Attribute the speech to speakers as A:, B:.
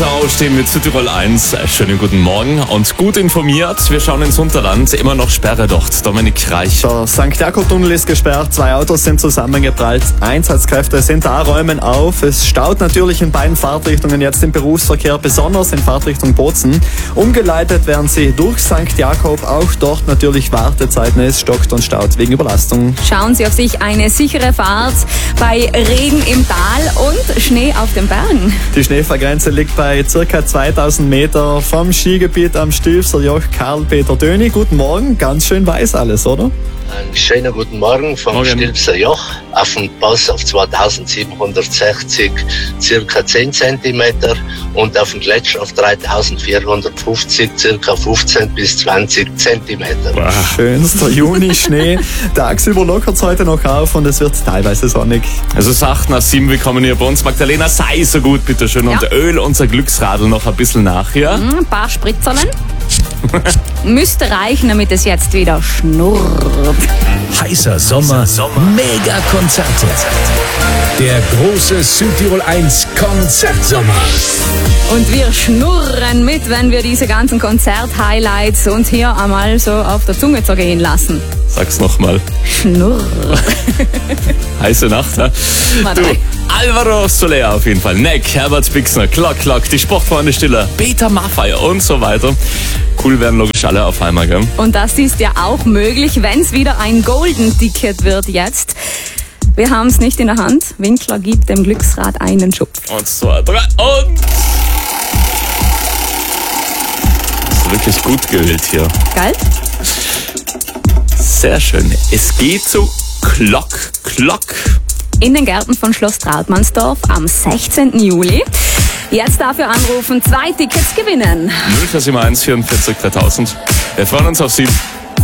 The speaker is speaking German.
A: Unser Aufstehen mit Südtirol 1. Schönen guten Morgen und gut informiert. Wir schauen ins Unterland. Immer noch Sperre dort. Dominik Reich.
B: Der St. Jakob-Tunnel ist gesperrt. 2 Autos sind zusammengeprallt. Einsatzkräfte sind da, räumen auf. Es staut natürlich in beiden Fahrtrichtungen jetzt im Berufsverkehr, besonders in Fahrtrichtung Bozen. Umgeleitet werden sie durch St. Jakob. Auch dort natürlich Wartezeiten. Es stockt und staut wegen Überlastung.
C: Schauen Sie auf sich eine sichere Fahrt bei Regen im Tal und Schnee auf den Bergen.
B: Die Schneefallgrenze liegt bei ca. 2000 Meter vom Skigebiet am Stilfser Joch. Karl-Peter Döni, guten Morgen. Ganz schön weiß alles, oder?
D: Einen schönen guten Morgen vom Stilfser Joch auf dem Pass auf 2760 circa 10 cm und auf dem Gletscher auf 3450 circa 15 bis 20 cm.
B: Schönster Juni-Schnee. Tagsüber lockert es heute noch auf und es wird teilweise sonnig.
A: Also 8 nach 7, willkommen hier bei uns. Magdalena, sei so gut, bitteschön. Und Öl, unser Glücksradl noch ein bisschen nach, ja?
C: Ein paar Spritzerlen. Müsste reichen, damit es jetzt wieder schnurrt.
E: Heißer Sommer, Mega-Konzerte. Der große Südtirol 1 Konzertsommer.
C: Und wir schnurren mit, wenn wir diese ganzen Konzert-Highlights uns hier einmal so auf der Zunge zergehen lassen.
A: Sag's nochmal.
C: Schnurr.
A: Heiße Nacht, ha? Du, Alvaro Soler auf jeden Fall. Neck, Herbert Bixner, Klock, die Sportfreunde Stiller, Peter Maffay und so weiter. Cool werden logisch alle auf einmal, gell?
C: Und das ist ja auch möglich, wenn es wieder ein Golden Ticket wird jetzt. Wir haben es nicht in der Hand. Winkler gibt dem Glücksrad einen Schubs.
A: Und 2, 3 und... Das ist wirklich gut gewählt hier.
C: Geil?
A: Sehr schön. Es geht zu Klock.
C: In den Gärten von Schloss Trautmannsdorf am 16. Juli. Jetzt dafür anrufen, 2 Tickets gewinnen.
A: 0471 44 3000. Wir freuen uns auf Sie.